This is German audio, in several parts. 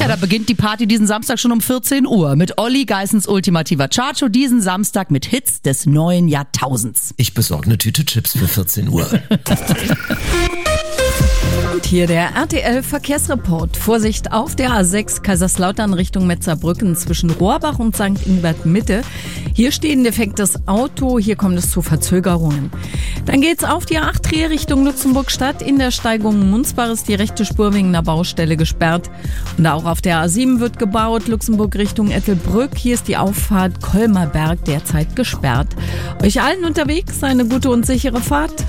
Ja, da beginnt die Party diesen Samstag schon um 14 Uhr mit Olli Geissens ultimativer Chartshow diesen Samstag mit Hits des neuen Jahrtausends. Ich besorge eine Tüte Chips für 14 Uhr. Und hier der RTL-Verkehrsreport. Vorsicht auf der A6 Kaiserslautern Richtung Metzerbrücken zwischen Rohrbach und St. Ingbert Mitte. Hier steht ein defektes Auto, hier kommt es zu Verzögerungen. Dann geht's auf die A8 Trier Richtung Luxemburg-Stadt. In der Steigung Munzbach ist die rechte Spur wegen einer Baustelle gesperrt. Und auch auf der A7 wird gebaut, Luxemburg Richtung Ettelbrück. Hier ist die Auffahrt Kolmerberg derzeit gesperrt. Euch allen unterwegs eine gute und sichere Fahrt.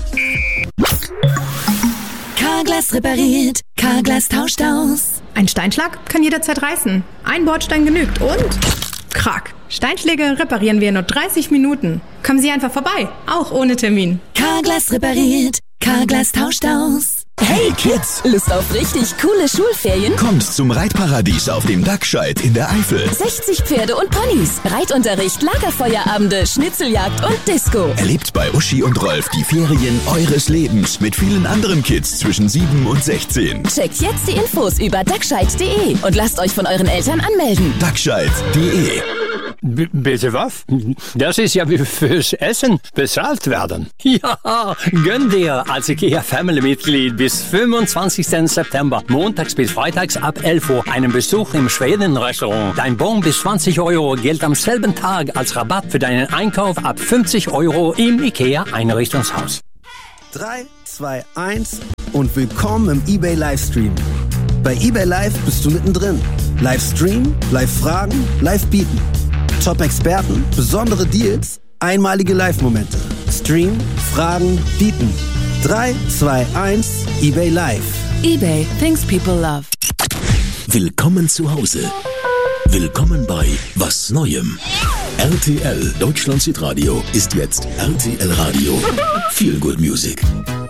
Carglass repariert, Carglass tauscht aus. Ein Steinschlag kann jederzeit reißen. Ein Bordstein genügt und krack. Steinschläge reparieren wir in nur 30 Minuten. Kommen Sie einfach vorbei, auch ohne Termin. Carglass repariert, Carglass tauscht aus. Hey Kids, Lust auf richtig coole Schulferien? Kommt zum Reitparadies auf dem Dachscheid in der Eifel. 60 Pferde und Ponys, Reitunterricht, Lagerfeuerabende, Schnitzeljagd und Disco. Erlebt bei Uschi und Rolf die Ferien eures Lebens mit vielen anderen Kids zwischen 7 und 16. Checkt jetzt die Infos über dachscheid.de und lasst euch von euren Eltern anmelden. Dachscheid.de. Bitte was? Das ist ja wie fürs Essen bezahlt werden. Ja, gönn dir als IKEA-Family-Mitglied bis 25. September, montags bis freitags ab 11 Uhr, einen Besuch im Schweden-Restaurant. Dein Bon bis 20 Euro gilt am selben Tag als Rabatt für deinen Einkauf ab 50 Euro im IKEA-Einrichtungshaus. 3, 2, 1 und willkommen im eBay Livestream. Bei eBay Live bist du mittendrin. Livestream, Live-Fragen, Live-Bieten. Top-Experten, besondere Deals, einmalige Live-Momente. Stream, Fragen, Bieten. 3, 2, 1, eBay Live. eBay, things people love. Willkommen zu Hause. Willkommen bei Was Neuem. RTL Deutschland Hitradio ist jetzt RTL Radio. Feel Good Music.